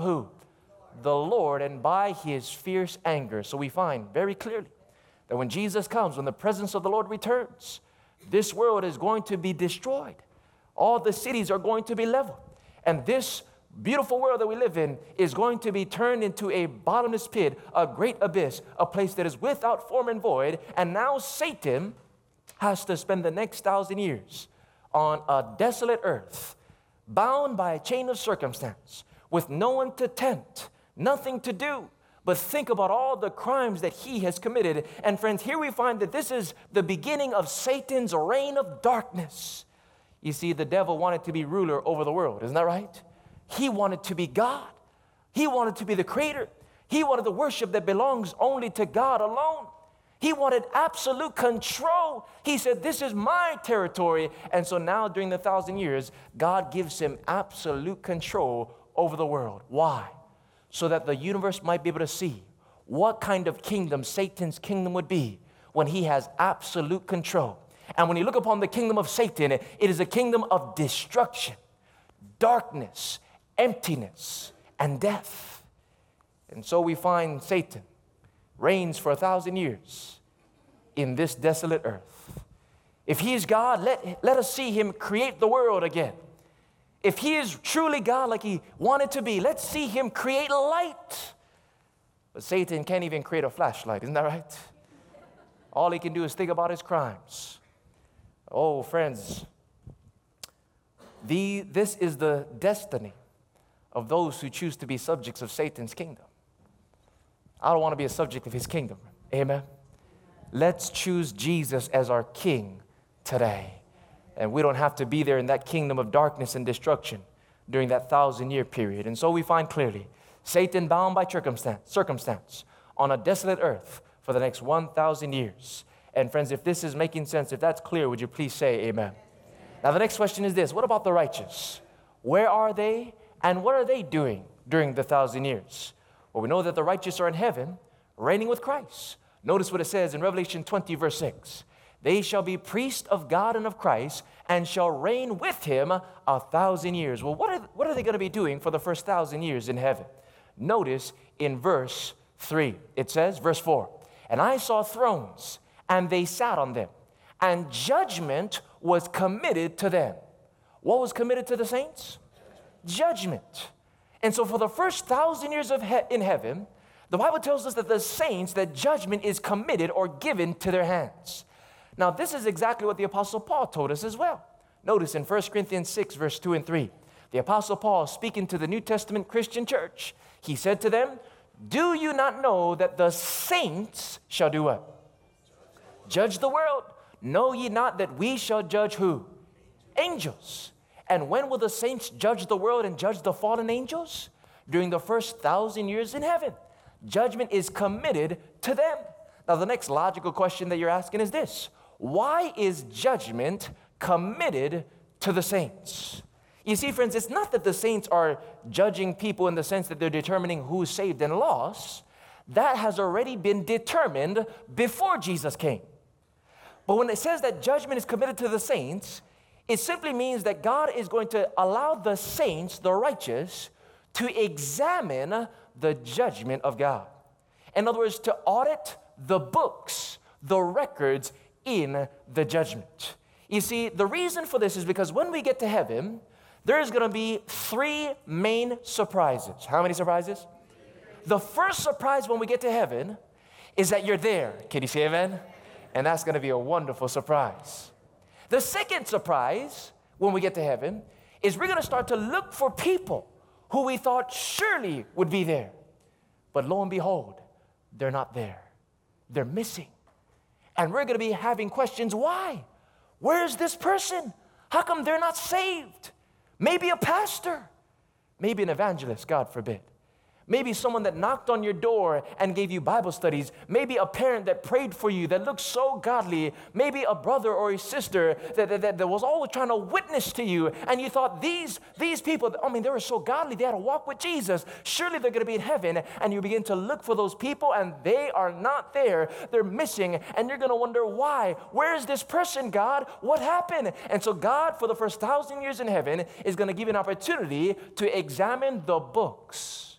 who? The Lord, and by his fierce anger. So we find very clearly that when Jesus comes, when the presence of the Lord returns, this world is going to be destroyed. All the cities are going to be leveled. And this beautiful world that we live in is going to be turned into a bottomless pit, a great abyss, a place that is without form and void. And now Satan has to spend the next 1,000 years on a desolate earth, bound by a chain of circumstance, with no one to tempt, nothing to do, but think about all the crimes that he has committed. And friends, here we find that this is the beginning of Satan's reign of darkness. You see, the devil wanted to be ruler over the world, isn't that right? He wanted to be God. He wanted to be the creator. He wanted the worship that belongs only to God alone. He wanted absolute control. He said, this is my territory. And so now during the 1,000 years, God gives him absolute control over the world. Why? So that the universe might be able to see what kind of kingdom Satan's kingdom would be when he has absolute control. And when you look upon the kingdom of Satan, it is a kingdom of destruction, darkness, emptiness, and death. And so we find Satan reigns for 1,000 years in this desolate earth. If he is God, let us see him create the world again. If he is truly God like he wanted to be, let's see him create light. But Satan can't even create a flashlight, isn't that right? All he can do is think about his crimes. Oh, friends, this is the destiny of those who choose to be subjects of Satan's kingdom. I don't want to be a subject of his kingdom. Amen. Let's choose Jesus as our king today. And we don't have to be there in that kingdom of darkness and destruction during that 1,000-year period. And so we find clearly Satan bound by circumstance on a desolate earth for the next 1,000 years. And friends, if this is making sense, if that's clear, would you please say amen? Now the next question is this: what about the righteous? Where are they and what are they doing during the 1,000 years? Well, we know that the righteous are in heaven, reigning with Christ. Notice what it says in Revelation 20, verse 6. They shall be priests of God and of Christ, and shall reign with him 1,000 years. Well, what are they going to be doing for the first 1,000 years in heaven? Notice in verse 3, it says, verse 4, and I saw thrones, and they sat on them, and judgment was committed to them. What was committed to the saints? Judgment. And so for the first 1,000 years in heaven, the Bible tells us that the saints, that judgment is committed or given to their hands. Now, this is exactly what the Apostle Paul told us as well. Notice in 1 Corinthians 6, verse 2 and 3, the Apostle Paul, speaking to the New Testament Christian church, he said to them, do you not know that the saints shall do what? Judge the world. Know ye not that we shall judge who? Angels. And when will the saints judge the world and judge the fallen angels? During the first 1,000 years in heaven. Judgment is committed to them. Now, the next logical question that you're asking is this: why is judgment committed to the saints? You see, friends, it's not that the saints are judging people in the sense that they're determining who's saved and lost. That has already been determined before Jesus came. But when it says that judgment is committed to the saints, it simply means that God is going to allow the saints, the righteous, to examine the judgment of God. In other words, to audit the books, the records in the judgment. You see, the reason for this is because when we get to heaven, there's going to be 3 main surprises. How many surprises? The first surprise when we get to heaven is that you're there. Can you say amen? And that's going to be a wonderful surprise. The second surprise when we get to heaven is we're going to start to look for people who we thought surely would be there. But lo and behold, they're not there. They're missing. And we're going to be having questions. Why? Where's this person? How come they're not saved? Maybe a pastor. Maybe an evangelist, God forbid. Maybe someone that knocked on your door and gave you Bible studies. Maybe a parent that prayed for you that looked so godly. Maybe a brother or a sister that was always trying to witness to you. And you thought these people, they were so godly. They had to walk with Jesus. Surely they're going to be in heaven. And you begin to look for those people and they are not there. They're missing. And you're going to wonder why. Where is this person, God? What happened? And so God, for the first 1,000 years in heaven, is going to give you an opportunity to examine the books